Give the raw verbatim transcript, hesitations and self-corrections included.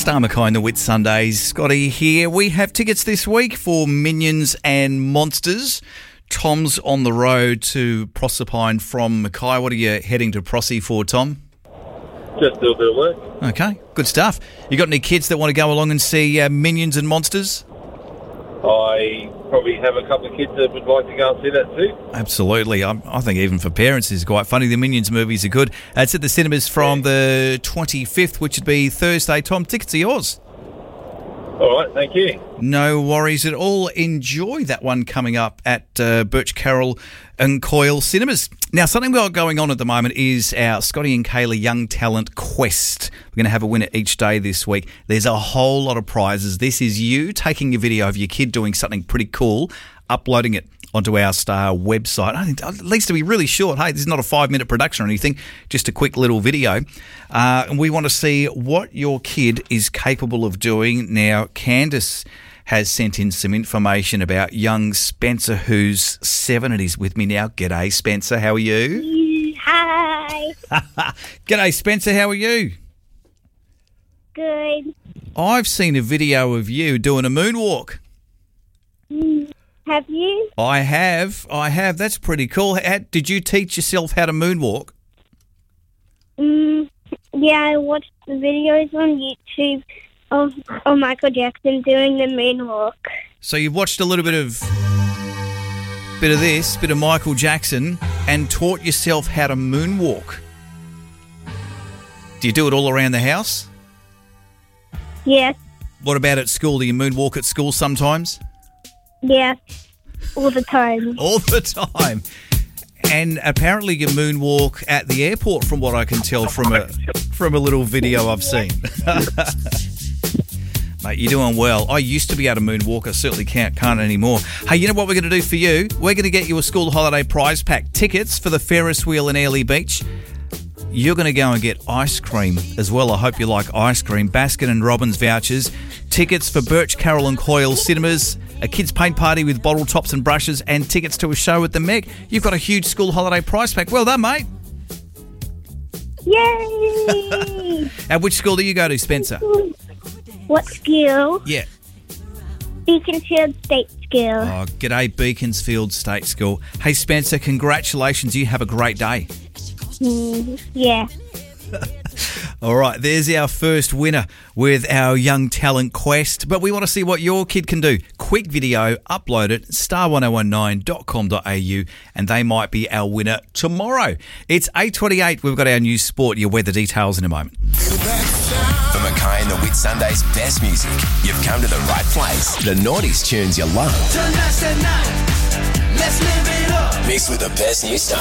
Star Mackay and the Whit Sundays. Scotty here. We have tickets this week for Minions and Monsters. Tom's on the road to Proserpine from Mackay. What are you heading to Prosy for, Tom? Just do a bit of work. Okay, good stuff. You got any kids that want to go along and see uh, Minions and Monsters? I probably have a couple of kids that would like to go and see that too. Absolutely. I, I think even for parents it's quite funny. The Minions movies are good. Uh, it's at the cinemas from yeah. the twenty-fifth, which would be Thursday. Tom, tickets are yours. All right, thank you. No worries at all. Enjoy that one coming up at uh, Birch Carroll and Coyle Cinemas. Now, something we've got going on at the moment is our Scotty and Kayla Young Talent Quest. We're going to have a winner each day this week. There's a whole lot of prizes. This is you taking a video of your kid doing something pretty cool, uploading it onto our Star website. I think it needs to be really short. Hey, this is not a five-minute production or anything, just a quick little video. Uh, and we want to see what your kid is capable of doing. Now, Candice has sent in some information about young Spencer, who's seven and he's with me now. G'day, Spencer. How are you? Hi. G'day, Spencer. How are you? Good. I've seen a video of you doing a moonwalk. Mm. Have you? I have. I have. That's pretty cool. How, did you teach yourself how to moonwalk? Mm, yeah, I watched the videos on YouTube of, of Michael Jackson doing the moonwalk. So you've watched a little bit of bit of this, bit of Michael Jackson, and taught yourself how to moonwalk. Do you do it all around the house? Yes. What about at school? Do you moonwalk at school sometimes? Yeah, all the time. All the time. And apparently you moonwalk at the airport, from what I can tell from a from a little video I've seen. Mate, you're doing well. I used to be able to moonwalk. I certainly can't, can't anymore. Hey, you know what we're going to do for you? We're going to get you a school holiday prize pack. Tickets for the Ferris wheel in Airlie Beach. You're going to go and get ice cream as well. I hope you like ice cream. Baskin and Robbins vouchers. Tickets for Birch Carroll and Coyle Cinemas. A kids' paint party with bottle tops and brushes. And tickets to a show at the Meg. You've got a huge school holiday prize pack. Well done, mate. Yay! At which school do you go to, Spencer? What school? Yeah. Beaconsfield State School. Oh, g'day, Beaconsfield State School. Hey, Spencer, congratulations. You have a great day. Mm, yeah. All right, there's our first winner with our Young Talent Quest. But we want to see what your kid can do. Quick video, upload it, star one oh one nine dot com dot a u, and they might be our winner tomorrow. It's eight twenty-eight. We've got our new sport, your weather details in a moment. For Mackay and the Whit Sundays' best music, you've come to the right place. The noughties tunes you love. Tonight's the night. Let's live it up. Mixed with the best new stuff.